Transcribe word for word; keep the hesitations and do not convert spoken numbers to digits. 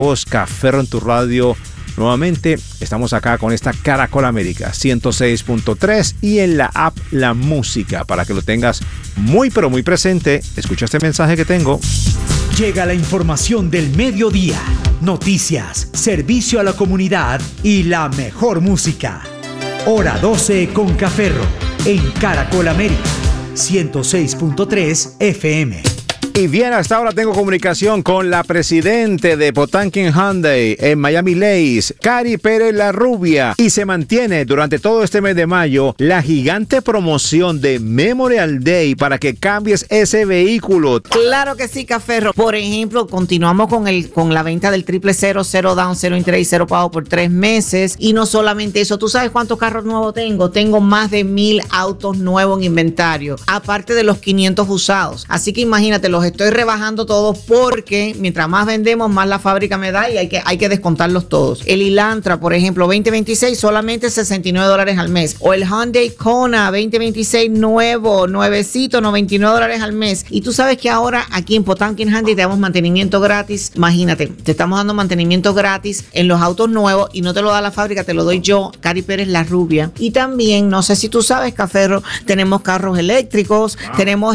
Café en tu radio. Nuevamente estamos acá con esta Caracol América ciento seis punto tres y en la app La Música para que lo tengas muy pero muy presente. Escucha este mensaje que tengo. Llega la información del mediodía, noticias, servicio a la comunidad y la mejor música. Hora doce con Caferro en Caracol América ciento seis punto tres F M. Y bien, hasta ahora tengo comunicación con la presidente de Potanquin Hyundai en Miami Lakes, Cari Pérez La Rubia, y se mantiene durante todo este mes de mayo la gigante promoción de Memorial Day para que cambies ese vehículo. Claro que sí, Caferro. Por ejemplo, continuamos con el con la venta del triple cero, cero down, cero interés y cero pago por tres meses. Y no solamente eso, ¿tú sabes cuántos carros nuevos tengo? Tengo más de mil autos nuevos en inventario, aparte de los quinientos usados. Así que imagínate, los estoy rebajando todos porque mientras más vendemos, más la fábrica me da y hay que, hay que descontarlos todos. El Elantra, por ejemplo, veinte veintiséis, solamente sesenta y nueve dólares al mes. O el Hyundai Kona veinte veintiséis nuevo, nuevecito, noventa y nueve dólares al mes. Y tú sabes que ahora aquí en Potanquin Hyundai te damos mantenimiento gratis. Imagínate, te estamos dando mantenimiento gratis en los autos nuevos y no te lo da la fábrica, te lo doy yo, Cari Pérez La Rubia. Y también, no sé si tú sabes, Caferro, tenemos carros eléctricos, wow. tenemos